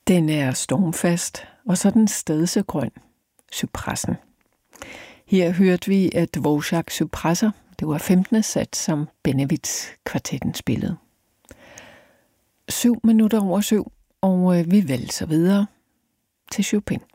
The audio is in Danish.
Den er stormfast, og så den stedsegrøn, cypressen. Her hørte vi et Dvořák cypresser. Det var 15. sats, som Benevits kvartetten spillede. 7 minutter over 7, og vi valgte så videre til Chopin.